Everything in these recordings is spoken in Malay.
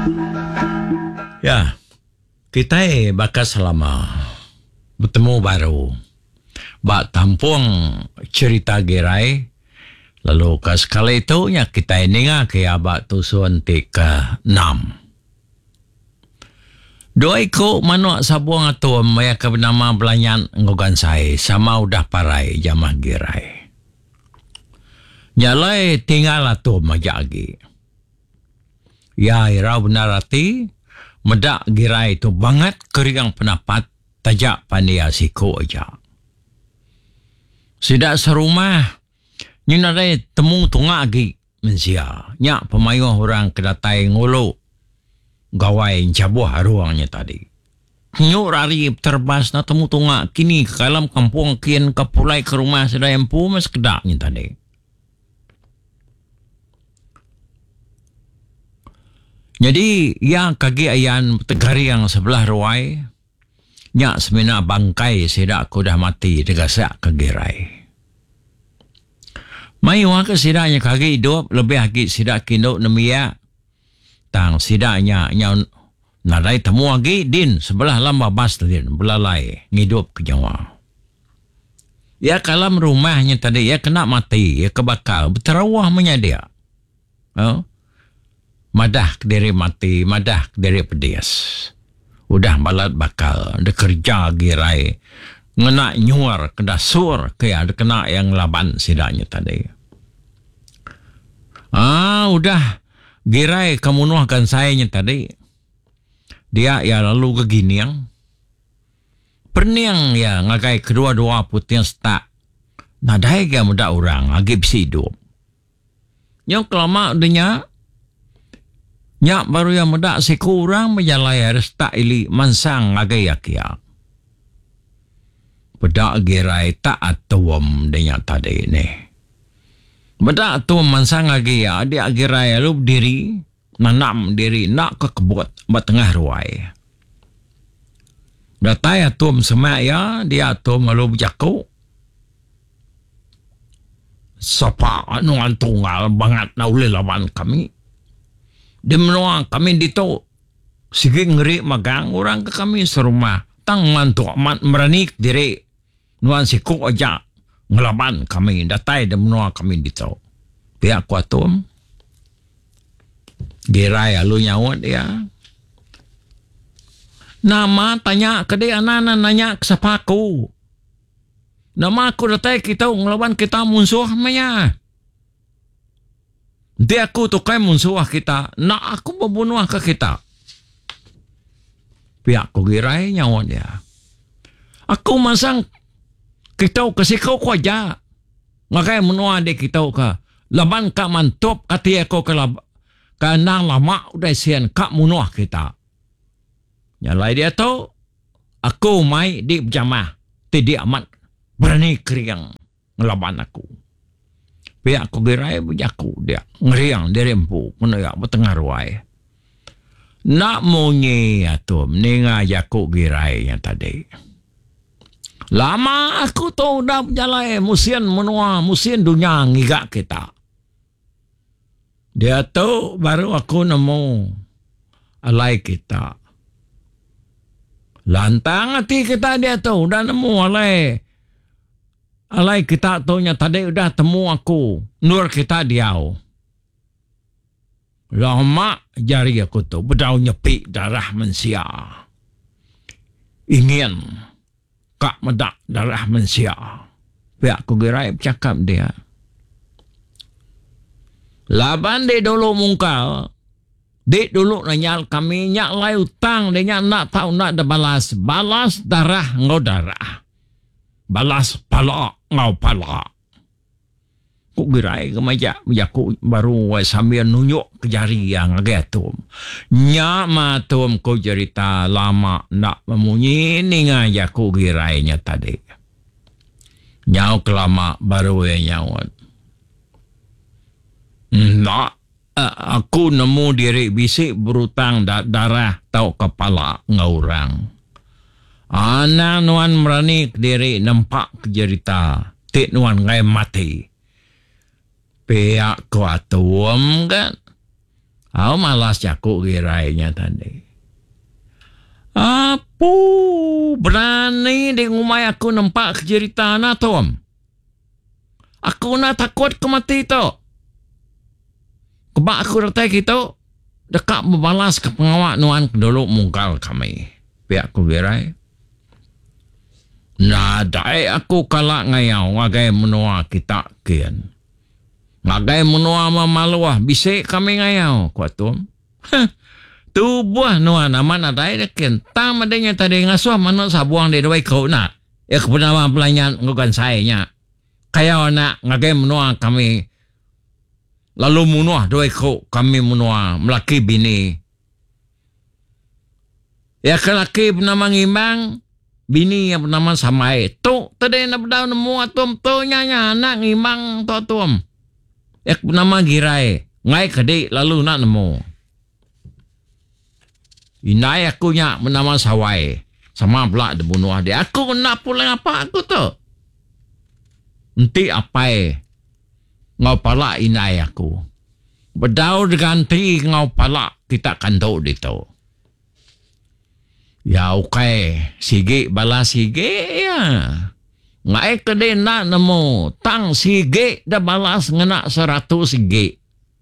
Ya, kita bakal selama bertemu baru. Bak tampung cerita gerai. Lalu ke sekali itu kita ini kaya bak tusuan ke 6. Dua ikut manuk sabuang atom maya ke bernama belanyan ngogan saya sama udah parai jamah gerai. Nyalai tinggal atom aja lagi. Ya ira benar hati medak gerai itu banget kering penapat tajak pandia siku aja. Sidak serumah nina dai temu tunga lagi mensia. Nyak pemayuh orang kedatai ngulu gawai cabuh ruangnya tadi. Nyuk rari terbas na temu tunga kini ke dalam kampung kian kapulai ke rumah sedaya empu mas kedaknya tadi. Jadi ya kaki ayan tegari yang sebelah ruai nyak semena bangkai sidak aku dah mati degasak ke gerai. Mai waka sidaknya kaki hidup lebih lagi sidak kinduk nemia tang sidaknya nya nadai temu lagi din sebelah lamba bas din belalai ngidup ke Jawa. Ya kalam rumahnya tadi ya kena mati ya kebakar berterawah menyadia. Madah dari mati, madah dari pedes. Udah balat bakal, ada kerja gerai. Ngena nyuar, kena sur, kaya ada kena yang laban sidaknya tadi. Udah gerai kemunuhkan sayanya tadi. Dia ya lalu ke giniang. Perniang ya ngagai kedua-dua putih setak. Nadai kaya muda orang, lagi bisa hidup. Yang kelama adanya, nyak baru yang medak sekurang menjalai restak ili mansang agai yakia. Pedak gerai tak atuam dengan tadi ni. Medak atuam mansang agai ya, dia gerai lu berdiri, nanam diri nak ke kebut batengah ruai. Datai atuam semak ya, dia atuam lu berjaku. Sapa anuan tunggal banget na uli lawan kami. Dia menua kami dito. Sige ngeri magang orang ke kami serumah. Tang mantu amat meranik diri. Nuan siku aja. Ngelaban kami. Datai dia menua kami dito. Pihak kuatum. Gerai alu nyawat dia. Nama tanya ke dia anak nanya ke siapaku. Nama aku datai kita ngelaban kita musuh maya. Dia aku tukai musuh kita. Nak aku membunuh ke kita. Pihak ku girai nyawa dia. Aku masang kita kasih kau aja. Ngakai menua dia kita ke. Laban kak mantop kati aku ke nang lama udah sian kak munuh kita. Nyalai dia tahu. Aku mai di berjamah. Tidak amat berani keriang ngelaban aku. Pihak ku gerai berjaku dia. Ngeriang dia rempu. Menayak bertengah ruai. Nak monye atum. Nenga jaku gerai yang tadi. Lama aku tahu dah berjalan. Musian menua. Musian dunia ngigak kita. Dia tahu baru aku nemu. Alai kita. Lantang hati kita dia tahu. Dah nemu alai. Alai kita taunya tadi udah temu aku. Nur kita diau. Lama jari aku tu. Bedau nyepi darah mensia. Ingin. Kak medak darah mensia. Pihak aku gerai bercakap dia. Laban dia dulu mungkal. Dia dulu nanyal kami. Nyak lai utang. Dia nak tahu nak ada balas. Balas darah ngau darah. Balas pala ngau pala. Ku gerai ke majak ku baru sambil nunjuk ke jari yang agak atum. Nya matum ku cerita lama nak memunyi ni ngajak ku gerainya tadi. Nyau kelama baru yang nyawat. Nak aku nemu diri bisik berutang darah tau kepala ngaurang. Anak nuan merani diri nampak kejerita. Tik nuan ngai mati. Pihak kuatuam kan. Malas aku girainya tadi. Apa berani di rumah aku nampak cerita na Tom. Aku nak takut ke mati tu. Kebak aku datang gitu. Dekat membalas ke pengawak nuan dulu mungkal kami. Pihak aku girai. Nadai aku kalak ngayau ngagai menua kita kian. Ngagai menua mamaluah bisik kami ngayau kuat Tom. Tu buah nuan aman nadai dekian. Tam adanya tadi ngasuh mana sabuang di dua kau nak. Ya kebenaran pelanyan ngukan sayanya. Kaya nak ngagai menua kami. Lalu menua dua kau kami menua melaki bini. Ya kelaki bernama Ngimang. Bini yang bernama Samai. Tu tadi nak berdaun nemu atom tu nyanya anak Ngimang tu atom. Ya bernama Girai. Ngai kedik lalu nak nemu. Inai aku nyak bernama Sawai. Sama pula dibunuh dia. Aku nak pulang apa aku tu? Nanti apa ngau palak inai aku. Bedau diganti ngau palak kita kanto dito. Ya okay. Sige bala sige ya. Ngai kedai nak nemu. Tang sige dah balas ngena 100 sige.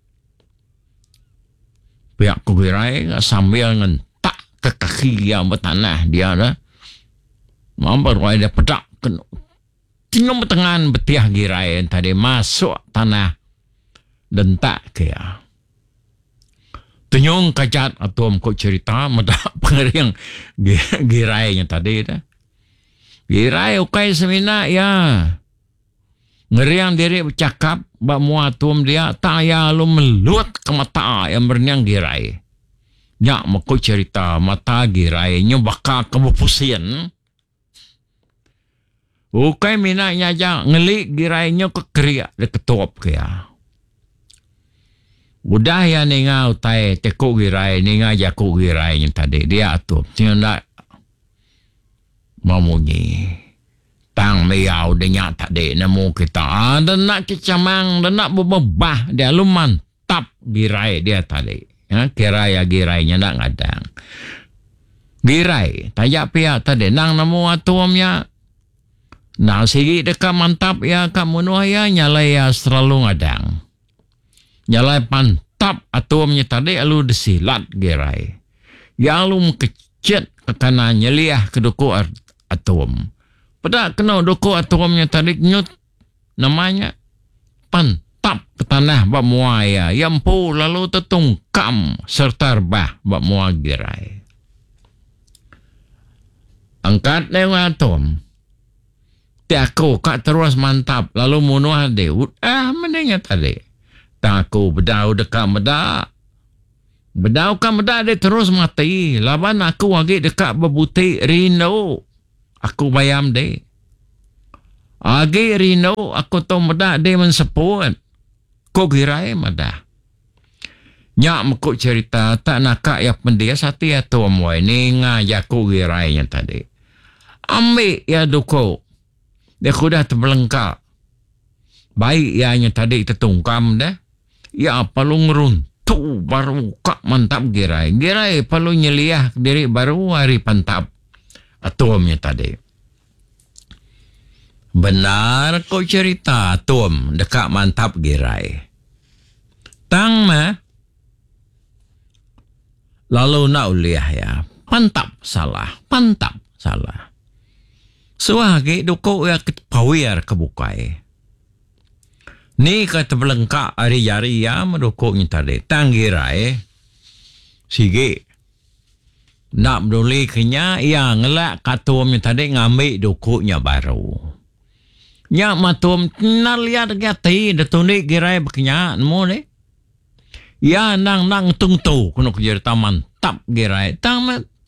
Pihak kugirai sambil ngentak ke kaki yang bertanah dia dah. Mampu dia pedak. Tinggal bertengan betiah girai tadi masuk tanah. Dan tak kaya. Tunyong kajat atom kau cerita medak pengering girainya tadi dah. Girai ukai semina ya. Ngeriang diri bercakap bak mua atom dia tak ya lu melut ke mata yang berniang girai. Nyak makau cerita mata girai nyo bakal kebupusian. Ukai minaknya aja ngelik girai nyo kekeriak de ketop kaya. Udah ya ninga utai tekuk girai ninga jakuk girai yang tadi dia atum tinggal nak mamunyi tang meyau denyak tadi nemu kita dan nak kecamang dan nak berbah dia lu mantap girai dia tadi ya kira ya girainya nak ngadang girai tajak pihak tadi nang nemu atumnya nah sigi dekat mantap ya kamu ya nyalai ya selalu ngadang. Nyalai pantap atomnya tadi alu desilat gerai. Ya alu kecet ke kanan nyeliah ke doko atom. Pada kena doko atomnya tadi nyut namanya pantap ke tanah bak muaya. Yampu lalu tertungkam serta rebah bak muaya gerai. Angkat dengan atom. Tiako kak terus mantap lalu munuh deut. Mendingnya tadi. Aku bedau dekat medak. Bedau kan medak dia terus mati. Laban aku lagi dekat berbutik Rino. Aku bayam dia. Lagi Rino aku tahu medak dia menseput. Kau girai medak. Nyak mekuk cerita tak nakak ya pendia sati ya tu amuai. Ni ngajak aku girainya tadi. Ambil ya duko. Dia kudah terbelengkak. Baik ianya tadi tertungkam dah. Ya perlu ngeruntu baru kak mantap girai. Girai perlu nyeliah diri baru hari pantap atomnya tadi. Benar kau cerita atom dekat mantap girai. Tang mah. Lalu nak uliah ya. Pantap salah. Pantap salah. Suagi duko ya pawir kebukai. Ni kata belengkak hari-hari ya mendukungnya tadi. Tanggirai. Sige. Nak berduli kenya ya ngelak katumnya tadi ngambil dukuknya baru. Nyak matum nak lihat gati detunik girai berkenya nemu ni. Ya nang tungtu kena kerja mantap girai. Tang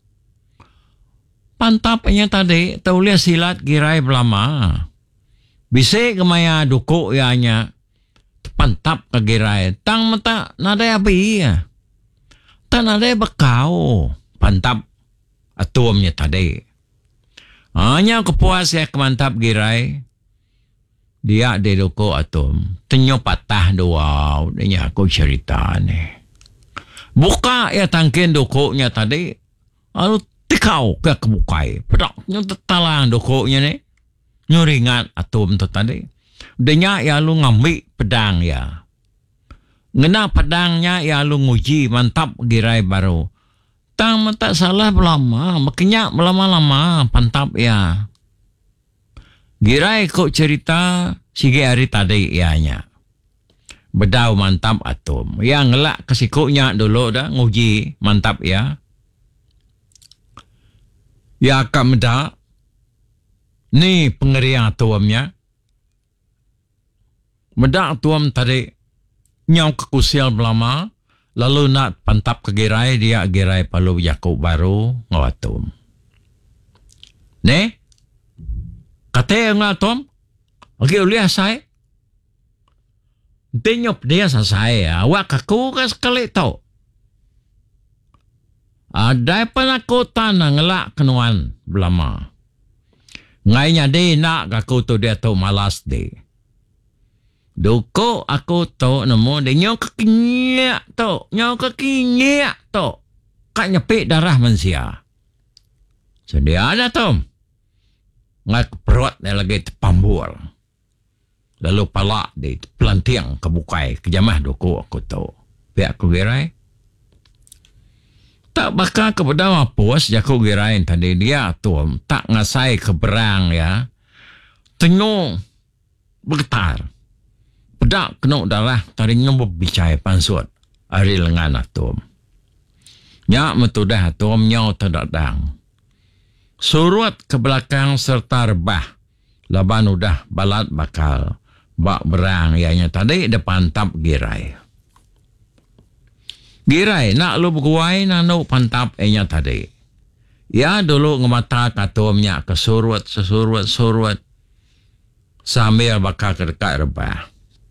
pantapnya tadi tahu lihat silat girai belama. Bisa kemaya dukuk ya nya. Pantap ke girai. Tang mata nada apa iya. Tak nada bekau. Pantap atomnya tadi. Hanya kepuas ya kemantap girai. Dia di dukuk atom. Tenyo patah doa. Dia aku cerita ni. Buka ya tangkin dokoknya tadi. Lalu tikau ke kebukai. Pedaknya tertalang dokoknya ni. Nyuringat atom tu tadi. Udahnya ya lu ngambil pedang ya. Ngena pedangnya ya lu nguji mantap girai baru. Tang tak salah belama. Makanya lama-lama pantap ya. Girai kok cerita sige hari tadi ianya. Bedau mantap atom. Yang ngelak kesikuknya dulu dah nguji mantap ya. Ya akan meda. Ni pengerian atomnya. Meda atom tadi nyau kekusial belama. Lalu nak pantap ke girai dia girai palu Yakub baru ngawatum. Ne? Kata yang atom. Oke uliah saya. Tengok dia sa saya. Awak aku kan sekali tau. Ada penakutan ngelak kenuan belama. Ngainya dia nak aku tu dia tu malas dia. Doko aku tu nemu dia nyok kekinyak tu. Nyok kekinyak tu. Kak nyepik darah manusia. Sedia ada tu. Ngai perut dia lagi terpambul. Lalu palak dia pelantiang kebukai kejamah doko aku tahu. Pihak aku gerai. Tak bakal kepada puas jaku gerai tadi dia tu tak ngasai keberang ya. Tengok bergetar. Pedak kena darah tadinya berbicara pansut. Ari lengan atom. Nyak metudah atom nyau terdadang. Surut ke belakang serta rebah. Laban udah balat bakal. Bak berang ianya tadi depan tap girai. Girai nak lu berguai nanu pantap ianya tadi. Ya dulu ngemata katomnya ke surut. Sambil bakal ke dekat rebah.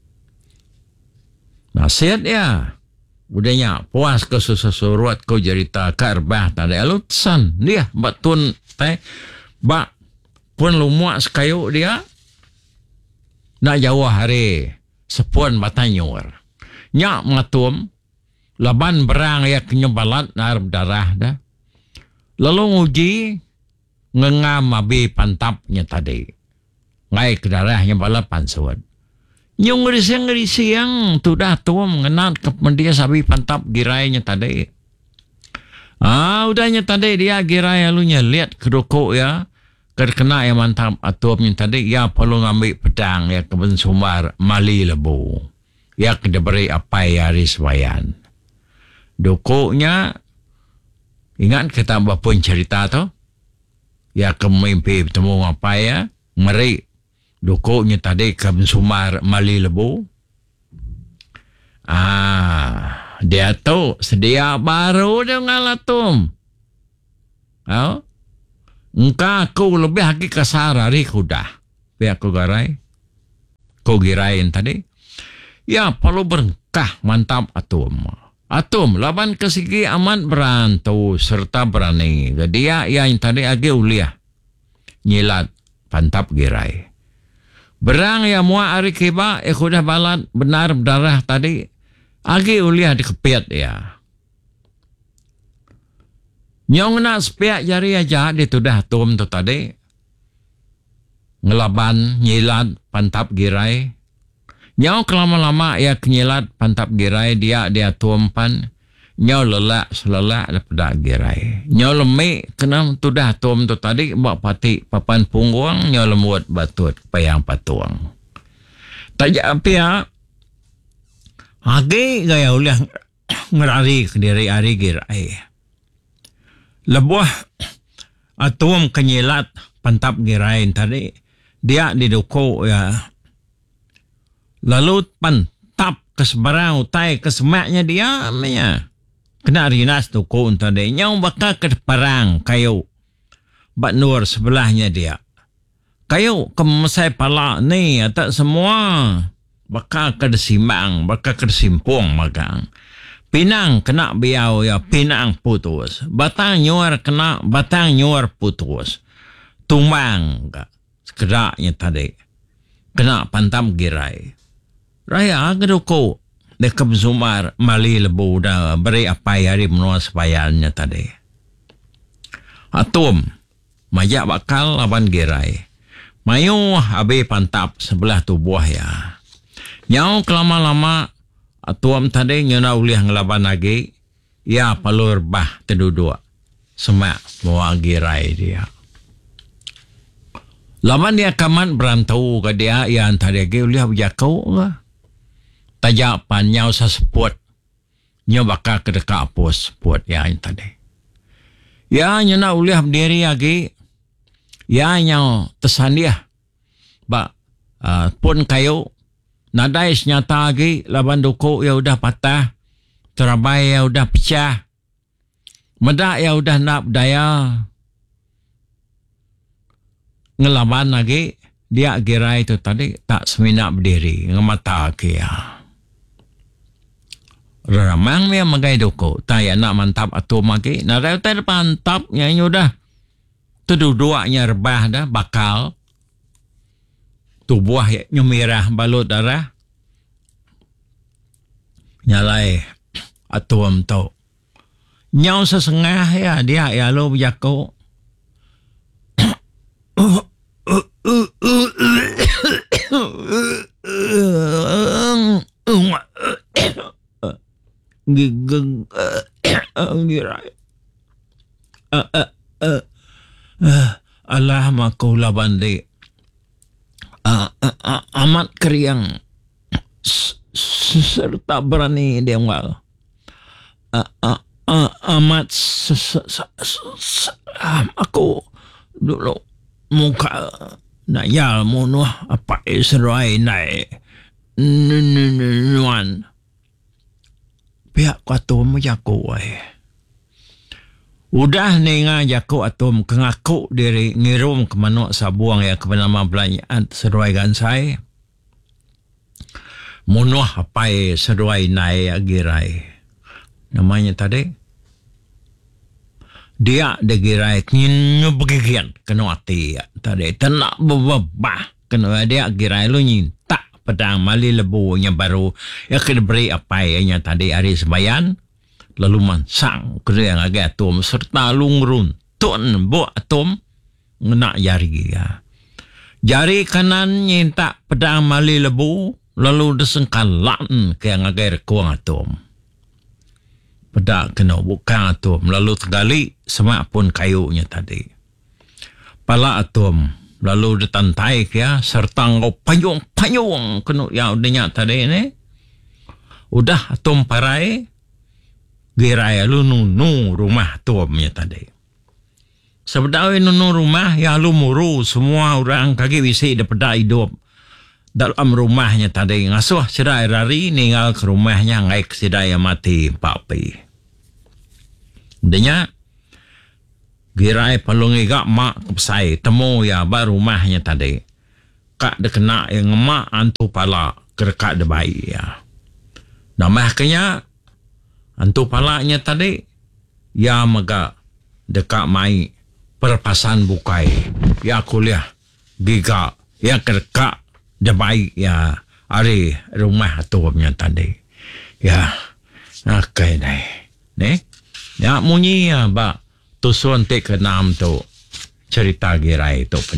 Nasihat ya. Udahnya puas ke surut kau cerita ke rebah tadi. Lalu tesan dia batun teh. Bak pun lu muak sekayuk dia. Nak jauh hari sepun batanyur. Nyak matum laban berang ya kenyebalat narab darah dah. Lalu nguji ngengam abi pantapnya tadi. Ngai ke darahnya balap pansut. Nyung ngerisi-ngerisi tu dah tua mengenal kependia sabi pantap girainya tadi. Udahnya tadi dia girai alunya lihat kedokok ya. Kena yang mantap atomnya tadi, ya perlu ngambil pedang, ya keben sumbar mali lebu. Ya kena beri apa ya riswayan. Dokoknya, ingat kita pun cerita tu, ya kemimpi bertemu apa ya, meri. Dokoknya tadi keben sumbar mali lebu. Dia tu sedia baru dengan atom. Engkau aku lebih lagi kasar hari kuda. Biar aku garai. Kau girain tadi. Ya perlu berkah mantap atom. Atom laban kesigi aman berantau serta berani. Dia yang tadi agi uliah. Nyilat pantap girai. Berang ya mua hari kiba. Kuda balat benar berdarah tadi. Agi uliah dikepiat ya. Nyong nak sepiak jari aja dia tu dah atom tu tadi. Ngelaban, nyilat, pantap girai. Nyong kelama-lama ya kenyilat, pantap girai dia atom pan. Nyong lelak, selelak daripada girai. Nyong lemik kena tu dah atom tu tadi. Buat patik papan punggung, nyong lemut batut payang patuang. Tak jauh ya. Agi gaya uliah ngerari ke diri hari girai. Lebuah atom kenyilat pantap girain tadi. Dia didukuk ya. Lalu pantap ke sebarang utai ke semaknya dia. Kena rinas dukuk tadi. Nyau bakal ke perang kayu. Bat nur sebelahnya dia. Kayu kemesai pala ni. Tak semua. Bakal ke desimbang. Bakal ke desimpung magang. Pinang kena biau ya, pinang putus. Batang nyuar kena, batang nyuar putus. Tumbang ka. Sekedaknya tadi. Kena pantap girai. Raya gedoko. dekat Zumar mali lebu dah beri apa hari menua sepayannya tadi. Atom majak bakal laban gerai. Mayu abe pantap sebelah tubuh ya. Nyau kelama-lama atom tadi nyona uliah ngelaban lagi. Ya palur bah terduduk. Semak bawa gerai dia. Laman dia kaman berantau ke dia yang tadi lagi uliah berjakau lah. Tajak panyau sa sport. Nyo bakal ke dekat pos sport ya yang tadi. Ya nyo nak uliah berdiri lagi. Ya nyo tersandiah. Pun kayu. Nadai senyata lagi. Laban duku ya udah patah. Terabai ya udah pecah. Medak ya udah nak berdaya. Ngelaban lagi. Dia gerai itu tadi tak seminak berdiri. Ngemata ke ya. Ramang dia magai doko. Taya nak mantap atom lagi. Nah, dia tak mantap. Yang udah. Terduduknya rebah dah. Bakal. Tubuh yang merah balut darah. Nyalai. Atom tu. Nyau sesengah ya. Dia ya lo berjakau. Gigeng girai Allah maku laban di amat keriang serta berani dia ngal amat aku dulu muka nayal mono apa serai naik nuan pihak atom jago ay. Udah nenga jago atom kengaku diri ngirum ke manok sabuang ya ke nama belanjaan seruai gansai. Munuh apai seruai nai agirai. Namanya tadi. Dia degirai nyu begigian kena hati tadi. Tenak bebah kena dia agirai lu nyinta. Pedang mali lebunya baru ya kena beri apa yang tadi hari sembayan lalu mansang kena yang agak atom serta lungrun tun bo atom ngena jari ya. Jari kanan nyinta pedang mali lebu lalu desengkalan ke yang agak rekuang atom. Pedang kena bukan atom lalu tegali semak pun kayunya tadi. Pala atom lalu ditantai ya serta ngau payung kena yang udahnya tadi ni udah atom parai gerai lu nunu rumah atomnya tadi sebenarnya nunu rumah ya lu muru semua orang kaki bisi daripada hidup dalam rumahnya tadi ngasuh cerai rari ninggal ke rumahnya ngai kesidaya mati papi udahnya gerai palungi gak mak kepsai temu ya baru rumahnya tadi. Kak dia kena yang mak antu pala kerekat dia bayi ya. Nama kenya antu palanya tadi ya maga dekat mai perpasan bukai. Ya kuliah giga ya kerekat dia bayi ya hari rumah atomnya tadi. Ya okay nih. Ya munyi ya ba tusun te ke nam tu cerita gerai tu